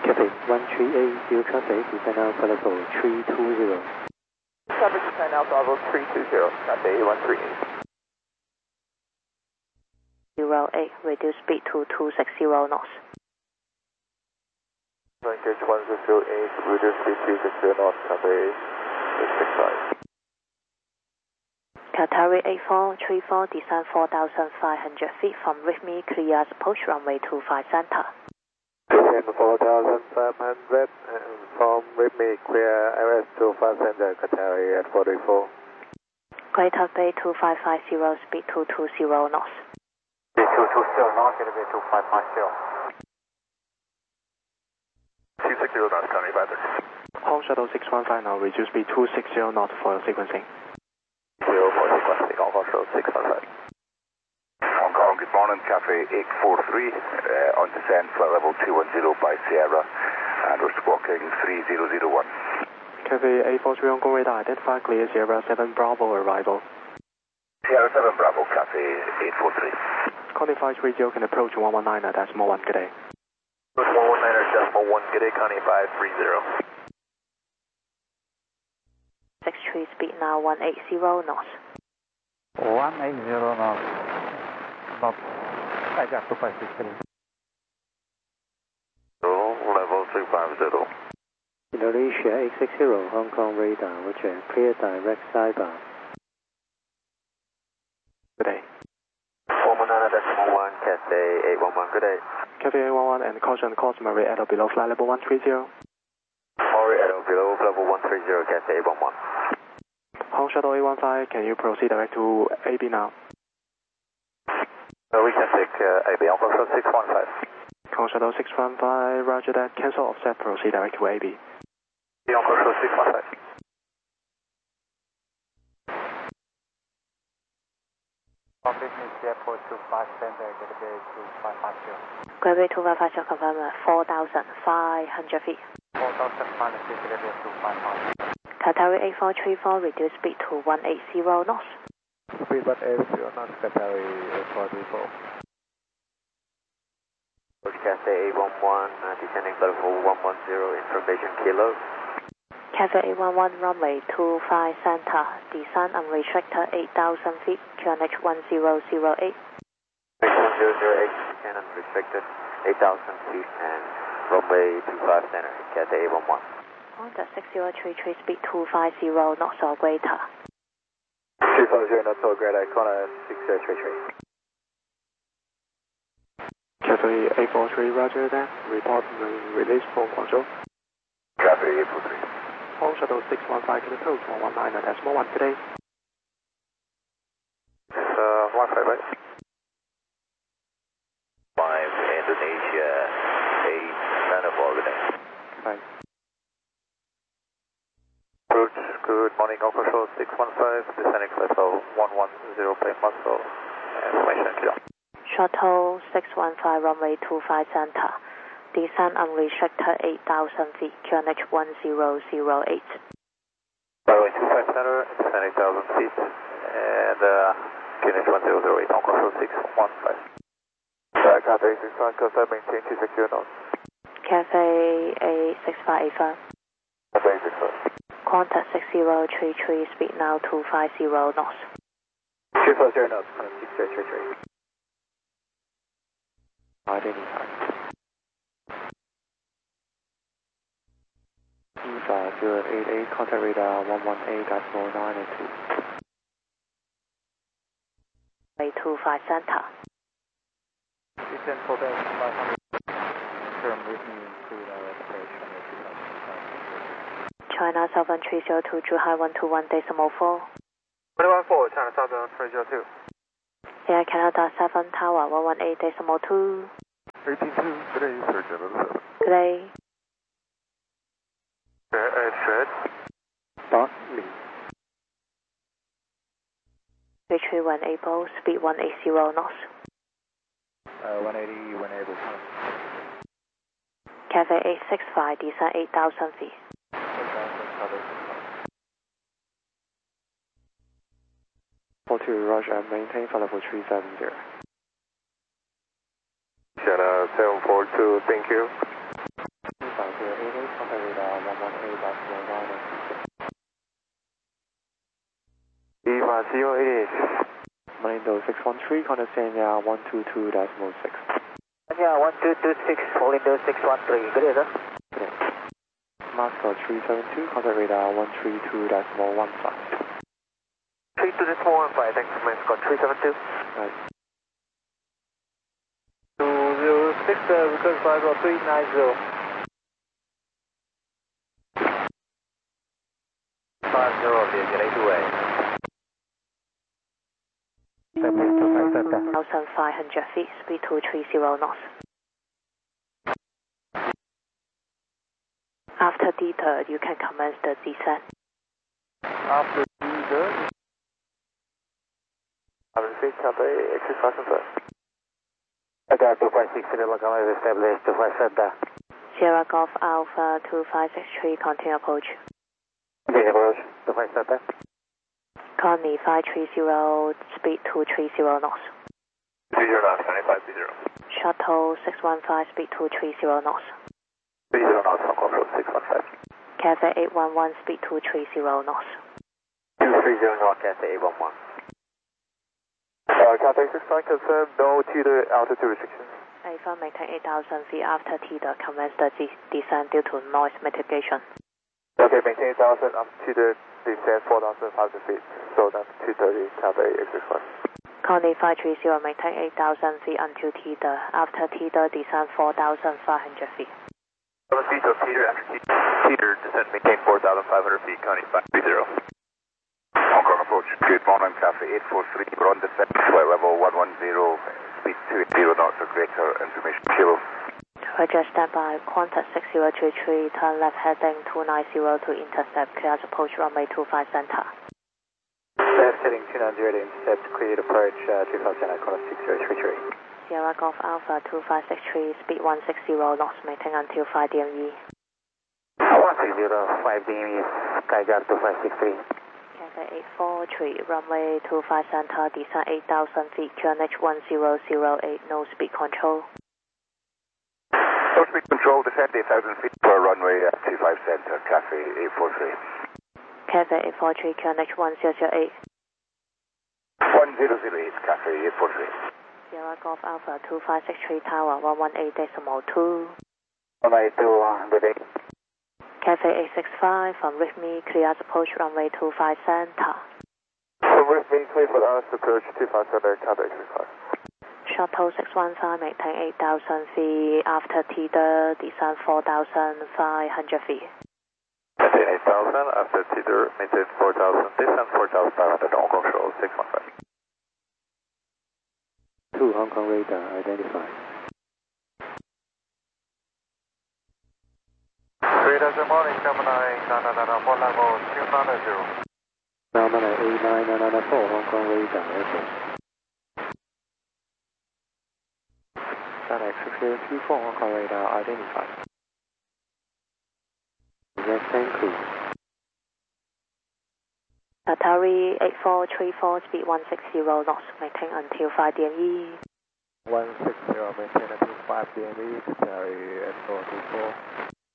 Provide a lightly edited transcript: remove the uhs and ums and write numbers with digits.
Cathay 138, view traffic, descend Alpha level 320. Traffic descend Alpha level 320, Cathay 138. 08, reduce speed to 260 knots. Linkage 1008, reduce speed 260 knots, Cathay 865. Qatari 8434, descend 4,500 feet from RIFMI, clears approach runway 25 center. Descend 4,500 from RIFMI, clear RS 25 center, Qatari at 434. Greater Bay 2550, speed 220 knots. Speed 220 knots, going to be 2550. 260 knots, County 530. Hong Shuttle 615 now, reduce speed 260 knots for sequencing. 0 for sequencing, Hong Kong Shuttle 615. Hong Kong, good morning, Cafe 843, on descent flight level 210 by Sierra, and we're squawking 3001. Cathay 843 Hong Kong radar, identify clear Sierra 7 Bravo arrival. Sierra 7 Bravo, Cafe 843. Contact 530 can approach 119 decimal 1, good day. 119 decimal 1, good day, Connie 530. 63 speed now 180 knots. 180 knots. Not quite up to 560. Level 350. Indonesia 860 Hong Kong radar, roger, clear direct sidebar. Good day. 119 decimal 1, Cathay 811, good day. Cathay 811 and caution course Murray Edo below flight level 130. Murray Edo below level 130, Cathay 811. Hong Shuttle 815, can you proceed direct to AB now? We can take AB, Hong Kong Shuttle 615. Hong Shuttle 615, roger that, cancel offset, proceed direct to AB. Hong Kong Shuttle 615. From business airport to 5 center, get a bay 2550. Great 2550, confirm 4,500 feet. 4,500 feet, get a bay 255. Qatari 8434, reduce speed to 180 knots. Speed 180 knots, Qatari 8434. Cathay 811, descending level 110, information kilo. Cathay 811, runway 25 center, descend unrestricted 8,000 feet, QNH 1008. 1008, descend unrestricted 8,000 feet and runway 25 center, Cathay 811. Honda 6033, speed 250 knots or greater. 250 knots or greater, Icona 6033. Cathay 843, roger that, report release for Guangzhou. Cafe 843. Hong Shuttle 615 can approach 119 decimal 1, good day. It's 158. 5 Indonesia 894, good day. Bye. Approach, good morning, Hong Kong Shuttle 615, descending level 110, plane muscle, information clear. Shuttle 615, runway 25 center, descend unrestricted 8,000 feet, QNH 1008. Runway 25 center, descending 8,000 feet, and QNH 1008, Hong Kong Shuttle 615. Cathay 615, confirm maintain 260 knots. Cathay 8685. Cathay 615. Contact 6033, speed now 250 knots. 250 knots, 6033. Identify. EVA 088, contact radar 118.982. Way 25 center. Descend 4,500. Confirm with me to the approach on the 2005. China Southern 302, Zhuhai 121 decimal 4. 114, China Southern 302. Air Canada 7 Tower 118 decimal 2. 182, good day, Surgeon 11. Good day. Good. Bartley. Retreat when able, speed 180 knots. 180 when able. Cathay 865, descend 8,000 feet. 42, roger, maintain for level 370. China 742, thank you. Lindo 613, contact Sanya 122.6. Yeah, 1226, Lindo 613, good day, sir. Moscow 372, contact radar 132.15. 32.15, thanks, Moscow 372. Right. 206, request 50390. 1,500 feet, speed 230 knots. After D-third, you can commence the descent. After D-third? Exit fasten first. Agar 256, localize established 25 center. Sierra Golf Alpha 2563, continue approach. Continue approach, 25 center. Connie 530, speed 230 knots. 30 knots, 9530. Shuttle 615, speed 230 knots. 30 knots, Hong Kong Road 615. Cathay 811, speed 230 knots. 230 knots, Cathay 811. Cathay 69, confirm no teeter altitude restrictions. A1 maintain 8,000 feet after teeter, commence the descent due to noise mitigation. Okay, maintain 8,000 up teeter, descent 4,500 feet, so that's 230, Cathay exit 1. Connie 530, maintain 8,000 feet until teeter. After teeter, descent 4,500 feet. 7 feet of teeter after teeter, descent maintain 4,500 feet, Connie 530. Hong Kong approach. Good morning, Cafe 843. We're on descent, flight level 110, speed 280 knots or greater, information kilo. Roger, standby. Contact 6023, turn left heading 290 to intercept, clear approach runway 25 center. Left heading 290 to intercept, cleared approach 25 center, contact 6033. Sierra Golf Alpha 2563, speed 160 knots, maintain until 5 DME. 160, 5 DME, Skyguard 2563. Cathay 843, runway 25 center, descent 8,000 feet, QNH 1008, no speed control. No speed control, descent 8,000 feet per runway 25 center, Cafe 843. Cathay 843, QNH 1008. 1008, Cafe 843. Sierra Golf Alpha 2563, tower 118.2. 182, good day. Cathay 865, from with me, clear approach runway 25 center. From with me, clear for us approach 25 center, Cathay 865. Shuttle 615, maintain 8,000 feet, after teeter, descent 4,500 feet. Maintain 8,000, after teeter, maintain 4,000, descent 4,500, Hong Kong Show 615. 2 Hong Kong radar identified. Radar, good morning, Gemini 994 level 290. Gemini 89994, Hong Kong radar, okay. Static 6024, Hong Kong radar identified. Yes, thank you. Atari 8434, speed 160 knots, maintain until 5 DME. 160, maintain until 5 DME, Atari 8434.